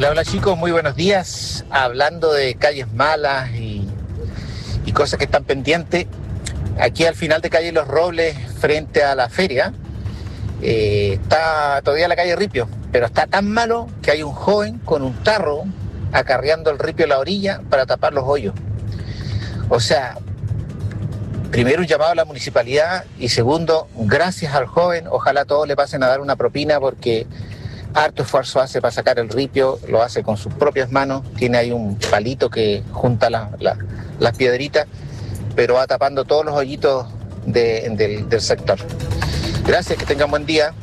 Hola, hola chicos, muy buenos días. Hablando de calles malas y cosas que están pendientes, aquí al final de calle Los Robles, frente a la feria, está todavía la calle Ripio, pero está tan malo que hay un joven con un tarro acarreando el ripio a la orilla para tapar los hoyos. O sea, primero un llamado a la municipalidad y segundo, gracias al joven, ojalá todos le pasen a dar una propina porque harto esfuerzo hace para sacar el ripio, lo hace con sus propias manos, tiene ahí un palito que junta las piedritas, pero va tapando todos los hoyitos del sector. Gracias, que tengan buen día.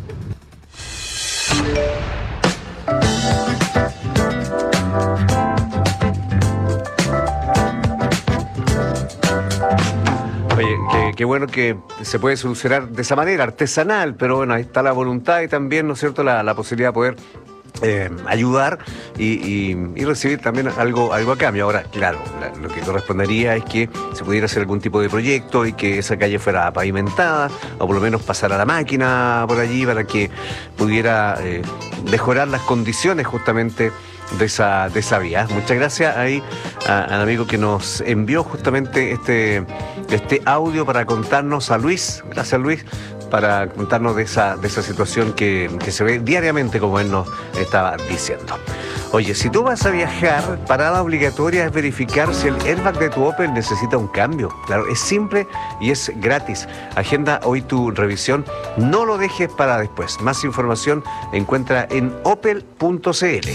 Oye, qué bueno que se puede solucionar de esa manera, artesanal, pero bueno, ahí está la voluntad y también, ¿no es cierto?, la posibilidad de poder ayudar y recibir también algo a cambio. Ahora, claro, lo que correspondería es que se pudiera hacer algún tipo de proyecto y que esa calle fuera pavimentada, o por lo menos pasar a la máquina por allí para que pudiera mejorar las condiciones justamente de esa vía. Muchas gracias ahí al amigo que nos envió justamente este audio para contarnos, a Luis. Gracias, Luis, para contarnos de esa situación que se ve diariamente, como él nos estaba diciendo. Oye, si tú vas a viajar, parada obligatoria es verificar si el airbag de tu Opel necesita un cambio. Claro, es simple y es gratis. Agenda hoy tu revisión, no lo dejes para después. Más información encuentra en opel.cl.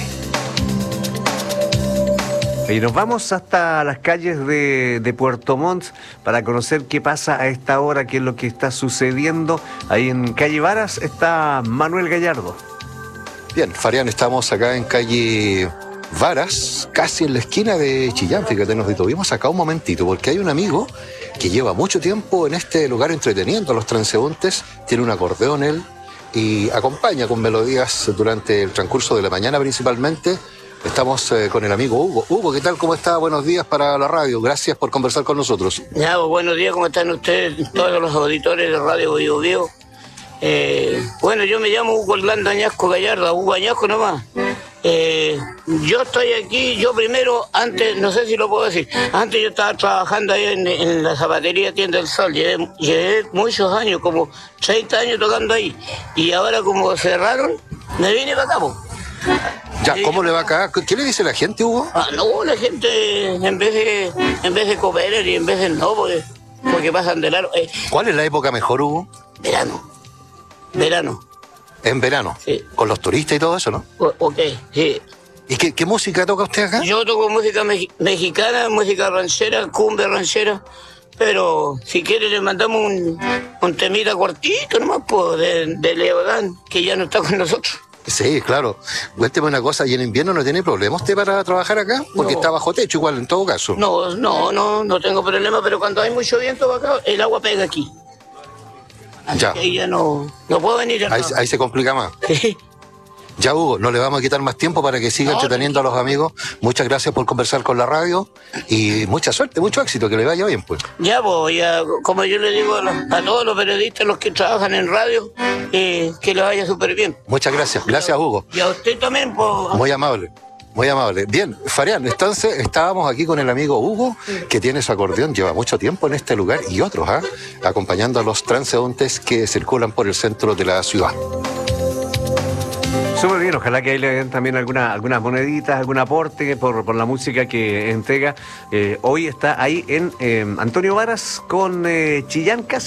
Y nos vamos hasta las calles de Puerto Montt para conocer qué pasa a esta hora, qué es lo que está sucediendo. Ahí en calle Varas está Manuel Gallardo. Bien, Farián, estamos acá en calle Varas, casi en la esquina de Chillán. Fíjate, nos detuvimos acá un momentito porque hay un amigo que lleva mucho tiempo en este lugar entreteniendo a los transeúntes. Tiene un acordeón él y acompaña con melodías durante el transcurso de la mañana principalmente. Estamos con el amigo Hugo. Hugo, ¿qué tal? ¿Cómo está? Buenos días para la radio. Gracias por conversar con nosotros. Ya, buenos días, ¿cómo están ustedes? Todos los auditores de Radio Bio Bio. Bueno, yo me llamo Hugo Orlando Añasco Gallardo, Hugo Añasco nomás. Yo estoy aquí, yo primero, antes, no sé si lo puedo decir, antes yo estaba trabajando ahí en la zapatería Tienda del Sol, llevé muchos años, como 30 años tocando ahí, y ahora como cerraron, me vine para acá, po. Ya, ¿cómo le va acá? ¿Qué le dice la gente, Hugo? No, la gente, en vez de cooperar y en vez de no, porque pasan de largo. ¿Cuál es la época mejor, Hugo? Verano. En verano. Sí. Con los turistas y todo eso, ¿no? Ok, sí. ¿Y qué música toca usted acá? Yo toco música mexicana, música ranchera, cumbia ranchera, pero si quiere le mandamos un temita cortito nomás, de Leodán, que ya no está con nosotros. Sí, claro. Cuénteme una cosa, ¿y en invierno no tiene problema usted para trabajar acá? Porque está bajo techo igual, en todo caso. No tengo problema, pero cuando hay mucho viento para acá, el agua pega aquí. Así ya. Que ahí ya no puedo venir. Ahí se complica más. Sí. Ya, Hugo, no le vamos a quitar más tiempo para que siga entreteniendo a los amigos. Muchas gracias por conversar con la radio y mucha suerte, mucho éxito, que le vaya bien, pues. Ya, como yo le digo a todos los periodistas, los que trabajan en radio, que les vaya súper bien. Muchas gracias. Gracias, Hugo. Y a usted también, pues. Muy amable. Muy amable. Bien, Farián, entonces estábamos aquí con el amigo Hugo, que tiene su acordeón, lleva mucho tiempo en este lugar y otros, acompañando a los transeúntes que circulan por el centro de la ciudad. Súper bien, ojalá que ahí le den también algunas moneditas, algún aporte por la música que entrega. Hoy está ahí en Antonio Varas con Chillán casi.